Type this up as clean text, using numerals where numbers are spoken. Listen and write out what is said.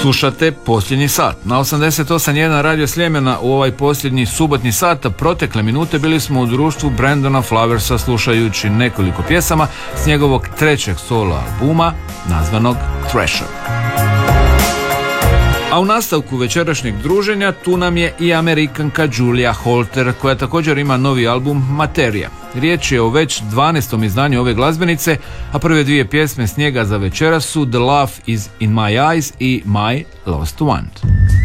Slušate Posljednji sat. Na 88.1 Radio Sljemena u ovaj posljednji subotnji sat, protekle minute bili smo u društvu Brandona Flowersa slušajući nekoliko pjesama s njegovog trećeg solo albuma nazvanog Thrasher. A u nastavku večerašnjeg druženja tu nam je i Amerikanka Julia Holter, koja također ima novi album Materia. Riječ je o već 12. izdanju ove glazbenice, a prve dvije pjesme s njega za večeras su The Love Is In My Eyes i My Lost One.